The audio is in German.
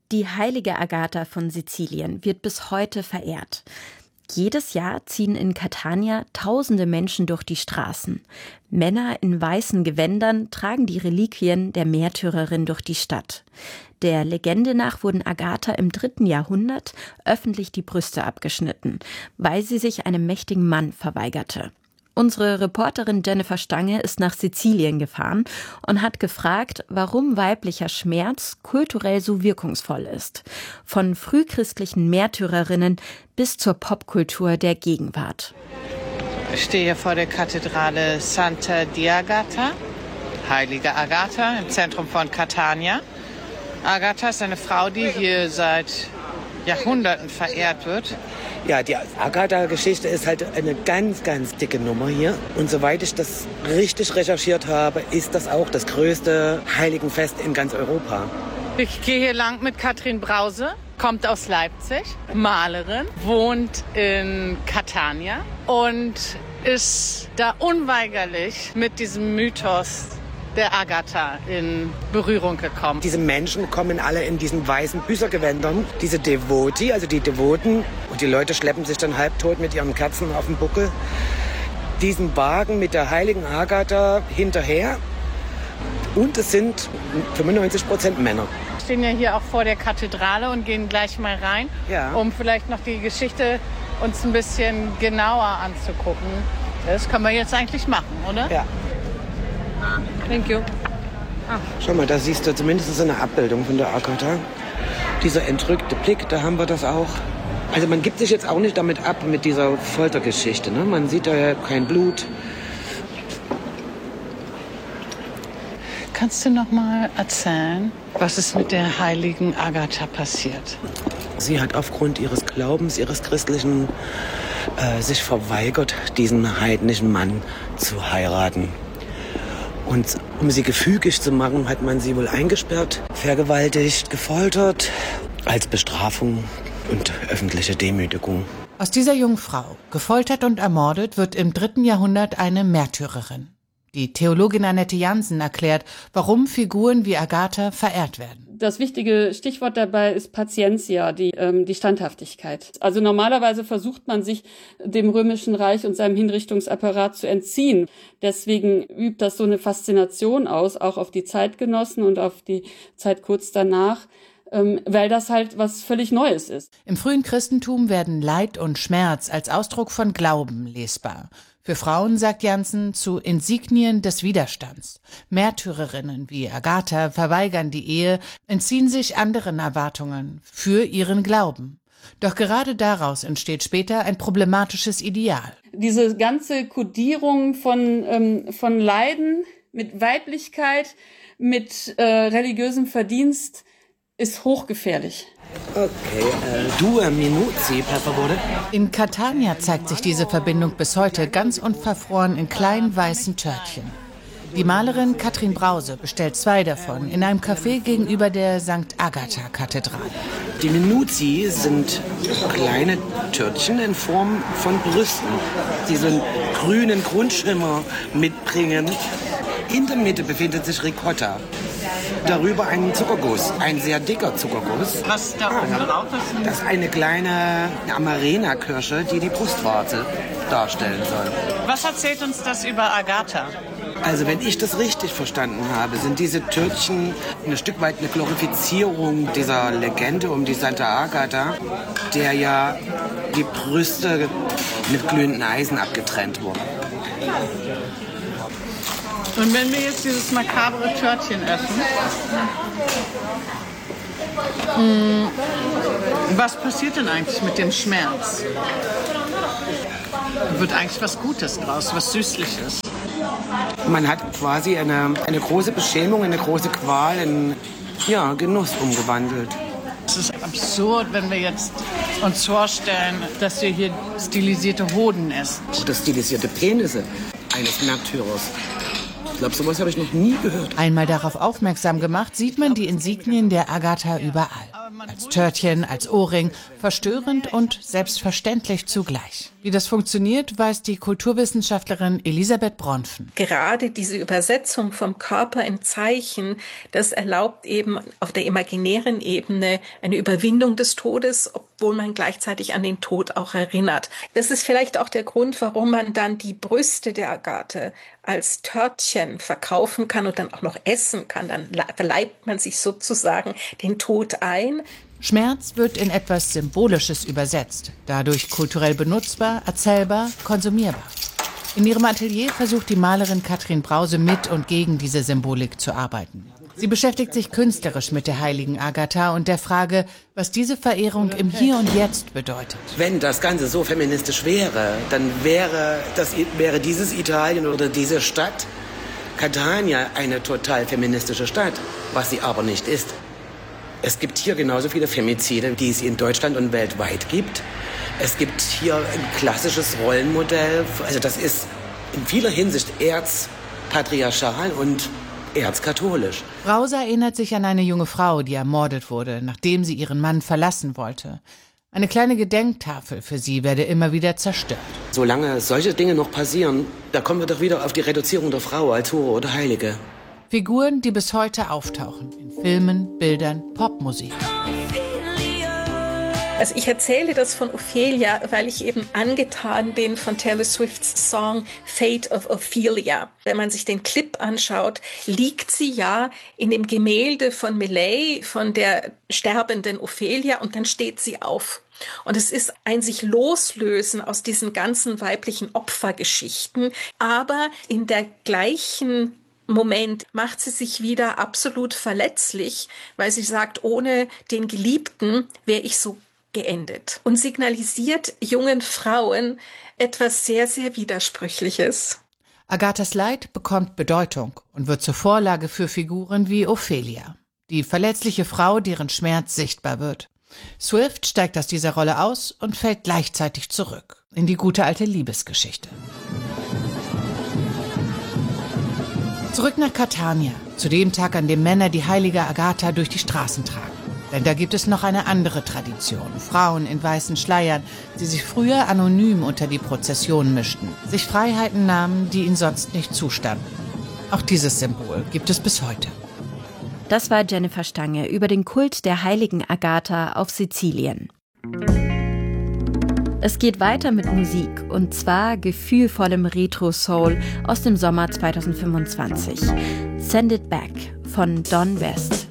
Die heilige Agatha von Sizilien wird bis heute verehrt. Jedes Jahr ziehen in Catania tausende Menschen durch die Straßen. Männer in weißen Gewändern tragen die Reliquien der Märtyrerin durch die Stadt. Der Legende nach wurden Agatha im 3. Jahrhundert öffentlich die Brüste abgeschnitten, weil sie sich einem mächtigen Mann verweigerte. Unsere Reporterin Jennifer Stange ist nach Sizilien gefahren und hat gefragt, warum weiblicher Schmerz kulturell so wirkungsvoll ist. Von frühchristlichen Märtyrerinnen bis zur Popkultur der Gegenwart. Ich stehe hier vor der Kathedrale Santa Agata, heilige Agatha, im Zentrum von Catania. Agatha ist eine Frau, die hier seit Jahrhunderten verehrt wird. Ja, die Agatha-Geschichte ist halt eine ganz, ganz dicke Nummer hier. Und soweit ich das richtig recherchiert habe, ist das auch das größte Heiligenfest in ganz Europa. Ich gehe hier lang mit Katrin Brause, kommt aus Leipzig, Malerin, wohnt in Catania und ist da unweigerlich mit diesem Mythos der Agatha in Berührung gekommen. Diese Menschen kommen alle in diesen weißen Büßergewändern, diese Devoti, also die Devoten. Und die Leute schleppen sich dann halbtot mit ihren Kerzen auf dem Buckel diesen Wagen mit der heiligen Agatha hinterher. Und es sind 95% Männer. Wir stehen ja hier auch vor der Kathedrale und gehen gleich mal rein, um vielleicht noch die Geschichte uns ein bisschen genauer anzugucken. Das können wir jetzt eigentlich machen, oder? Ja. Thank you. Schau mal, da siehst du zumindest eine Abbildung von der Agatha. Dieser entrückte Blick, da haben wir das auch. Also man gibt sich jetzt auch nicht damit ab mit dieser Foltergeschichte. Ne? Man sieht da ja kein Blut. Kannst du noch mal erzählen, was ist mit der heiligen Agatha passiert? Sie hat aufgrund ihres Glaubens, ihres christlichen, sich verweigert, diesen heidnischen Mann zu heiraten. Und um sie gefügig zu machen, hat man sie wohl eingesperrt, vergewaltigt, gefoltert, als Bestrafung und öffentliche Demütigung. Aus dieser jungen Frau, gefoltert und ermordet, wird im 3. Jahrhundert eine Märtyrerin. Die Theologin Annette Jansen erklärt, warum Figuren wie Agatha verehrt werden. Das wichtige Stichwort dabei ist Patientia, die Standhaftigkeit. Also normalerweise versucht man sich dem Römischen Reich und seinem Hinrichtungsapparat zu entziehen. Deswegen übt das so eine Faszination aus, auch auf die Zeitgenossen und auf die Zeit kurz danach, weil das halt was völlig Neues ist. Im frühen Christentum werden Leid und Schmerz als Ausdruck von Glauben lesbar. Für Frauen, sagt Jansen, zu Insignien des Widerstands. Märtyrerinnen wie Agatha verweigern die Ehe, entziehen sich anderen Erwartungen für ihren Glauben. Doch gerade daraus entsteht später ein problematisches Ideal. Diese ganze Kodierung von Leiden mit Weiblichkeit, mit religiösem Verdienst ist hochgefährlich. Okay, due minuti, per favore. In Catania zeigt sich diese Verbindung bis heute ganz unverfroren in kleinen weißen Törtchen. Die Malerin Katrin Brause bestellt 2 davon in einem Café gegenüber der St. Agatha-Kathedrale. Die Minuti sind kleine Törtchen in Form von Brüsten, die so einen grünen Grundschimmer mitbringen. In der Mitte befindet sich Ricotta. Darüber ein Zuckerguss, ein sehr dicker Zuckerguss. Was ist da oben drauf? Das ist eine kleine Amarena-Kirsche, die die Brustwarze darstellen soll. Was erzählt uns das über Agatha? Also wenn ich das richtig verstanden habe, sind diese Törtchen ein Stück weit eine Glorifizierung dieser Legende um die Santa Agatha, der ja die Brüste mit glühendem Eisen abgetrennt wurden. Und wenn wir jetzt dieses makabre Törtchen essen, was passiert denn eigentlich mit dem Schmerz? Wird eigentlich was Gutes draus, was Süßliches? Man hat quasi eine große Beschämung, eine große Qual in Genuss umgewandelt. Es ist absurd, wenn wir jetzt uns vorstellen, dass wir hier stilisierte Hoden essen. Oder stilisierte Penisse eines Märtyrers. Ich glaube, sowas habe ich noch nie gehört. Einmal darauf aufmerksam gemacht, sieht man die Insignien der Agatha überall. Als Törtchen, als Ohrring, verstörend und selbstverständlich zugleich. Wie Wie das funktioniert, weiß die Kulturwissenschaftlerin Elisabeth Bronfen. Gerade diese Übersetzung vom Körper in Zeichen, das erlaubt eben auf der imaginären Ebene eine Überwindung des Todes, obwohl man gleichzeitig an den Tod auch erinnert. Das ist vielleicht auch der Grund, warum man dann die Brüste der Agathe als Törtchen verkaufen kann und dann auch noch essen kann. Dann verleibt man sich sozusagen den Tod ein. Schmerz wird in etwas Symbolisches übersetzt, dadurch kulturell benutzbar, erzählbar, konsumierbar. In ihrem Atelier versucht die Malerin Katrin Brause mit und gegen diese Symbolik zu arbeiten. Sie beschäftigt sich künstlerisch mit der heiligen Agatha und der Frage, was diese Verehrung im Hier und Jetzt bedeutet. Wenn das Ganze so feministisch wäre, dann wäre dieses Italien oder diese Stadt Catania eine total feministische Stadt, was sie aber nicht ist. Es gibt hier genauso viele Femizide, die es in Deutschland und weltweit gibt. Es gibt hier ein klassisches Rollenmodell. Also das ist in vieler Hinsicht erzpatriarchal und erzkatholisch. Brause erinnert sich an eine junge Frau, die ermordet wurde, nachdem sie ihren Mann verlassen wollte. Eine kleine Gedenktafel für sie werde immer wieder zerstört. Solange solche Dinge noch passieren, da kommen wir doch wieder auf die Reduzierung der Frau als Hure oder Heilige. Figuren, die bis heute auftauchen, in Filmen, Bildern, Popmusik. Also ich erzähle das von Ophelia, weil ich eben angetan bin von Taylor Swifts Song Fate of Ophelia. Wenn man sich den Clip anschaut, liegt sie ja in dem Gemälde von Millais, von der sterbenden Ophelia, und dann steht sie auf. Und es ist ein sich loslösen aus diesen ganzen weiblichen Opfergeschichten, aber in der gleichen Moment macht sie sich wieder absolut verletzlich, weil sie sagt, ohne den Geliebten wäre ich so geendet. Und signalisiert jungen Frauen etwas sehr, sehr Widersprüchliches. Agathas Leid bekommt Bedeutung und wird zur Vorlage für Figuren wie Ophelia, die verletzliche Frau, deren Schmerz sichtbar wird. Swift steigt aus dieser Rolle aus und fällt gleichzeitig zurück in die gute alte Liebesgeschichte. Zurück nach Catania, zu dem Tag, an dem Männer die heilige Agatha durch die Straßen tragen. Denn da gibt es noch eine andere Tradition. Frauen in weißen Schleiern, die sich früher anonym unter die Prozession mischten, sich Freiheiten nahmen, die ihnen sonst nicht zustanden. Auch dieses Symbol gibt es bis heute. Das war Jennifer Stange über den Kult der heiligen Agatha auf Sizilien. Es geht weiter mit Musik, und zwar gefühlvollem Retro-Soul aus dem Sommer 2025. Send It Back von Don West.